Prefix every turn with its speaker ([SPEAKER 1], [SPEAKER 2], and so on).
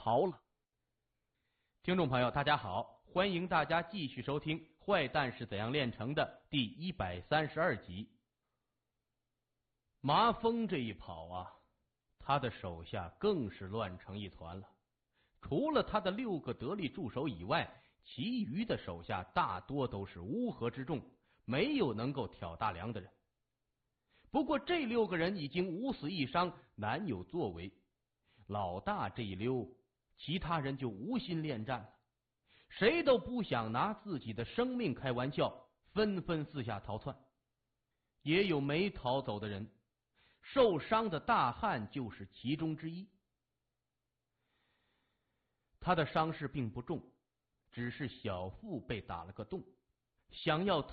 [SPEAKER 1] 逃了。听众朋友，大家好，欢迎大家继续收听《坏蛋是怎样炼成的》第132集。麻风这一跑啊，他的手下更是乱成一团了。除了他的6个得力助手以外，其余的手下大多都是乌合之众，没有能够挑大梁的人。不过这6个人已经5死1伤，难有作为。老大这一溜，其他人就无心恋战了，谁都不想拿自己的生命开玩笑，纷纷四下逃窜。也有没逃走的人，受伤的大汉就是其中之一。他的伤势并不重，只是小腹被打了个洞，想要